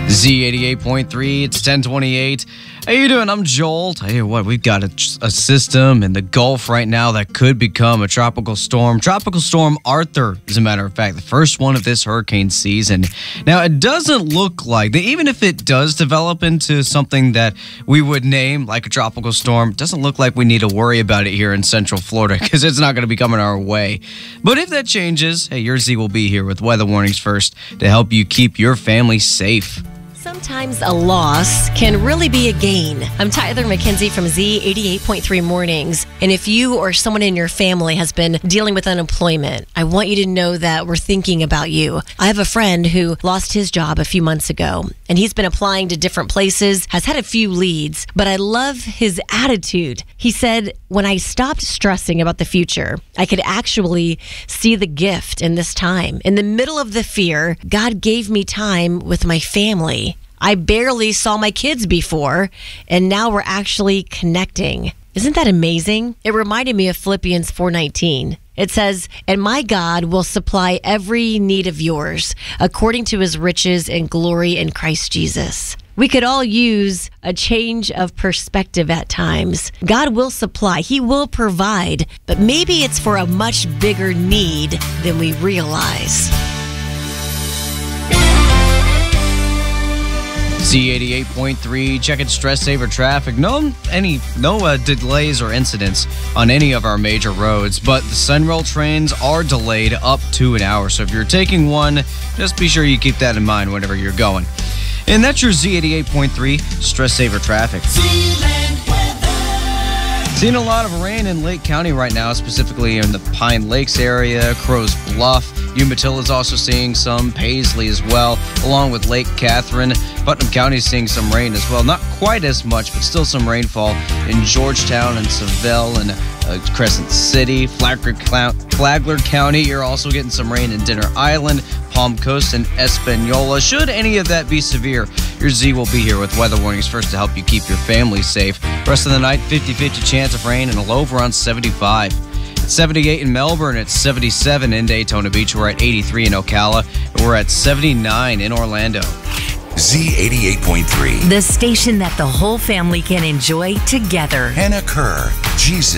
Z88.3, it's 1028. How you doing? I'm Joel. Tell you what, we've got a system in the Gulf right now that could become a tropical storm. Tropical Storm Arthur, as a matter of fact, the first one of this hurricane season. Now, it doesn't look like, even if it does develop into something that we would name like a tropical storm, it doesn't look like we need to worry about it here in Central Florida because it's not going to be coming our way. But if that changes, hey, your Z will be here with weather warnings first to help you keep your family safe. Sometimes a loss can really be a gain. I'm Tyler McKenzie from Z88.3 Mornings. And if you or someone in your family has been dealing with unemployment, I want you to know that we're thinking about you. I have a friend who lost his job a few months ago, and he's been applying to different places, has had a few leads, but I love his attitude. He said, when I stopped stressing about the future, I could actually see the gift in this time. In the middle of the fear, God gave me time with my family. I barely saw my kids before, and now we're actually connecting. Isn't that amazing? It reminded me of Philippians 4:19. It says, and my God will supply every need of yours according to his riches and glory in Christ Jesus. We could all use a change of perspective at times. God will supply, he will provide, but maybe it's for a much bigger need than we realize. Z88.3, checking stress saver traffic. No delays or incidents on any of our major roads, but the Sunrail trains are delayed up to an hour. So if you're taking one, just be sure you keep that in mind whenever you're going. And that's your Z88.3 stress saver traffic. Seeing a lot of rain in Lake County right now, specifically in the Pine Lakes area, Crow's Bluff. Umatilla is also seeing some, Paisley as well, along with Lake Catherine. Putnam County is seeing some rain as well. Not quite as much, but still some rainfall in Georgetown and Seville and Crescent City. Flagler County, you're also getting some rain in Dinner Island, Palm Coast, and Espanola. Should any of that be severe, your Z will be here with weather warnings first to help you keep your family safe. Rest of the night, 50-50 chance of rain and a low of around 75. It's 78 in Melbourne, it's 77 in Daytona Beach, we're at 83 in Ocala, and we're at 79 in Orlando. Z88.3. The station that the whole family can enjoy together. Hannah Kerr, Jesus.